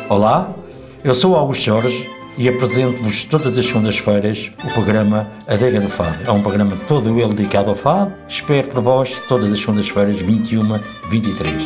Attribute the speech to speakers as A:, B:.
A: Olá, eu sou Augusto Jorge e apresento-vos todas as segundas-feiras o programa Adega do Fado. É um programa todo ele dedicado ao fado. Espero por vós todas as segundas-feiras, 21, 23.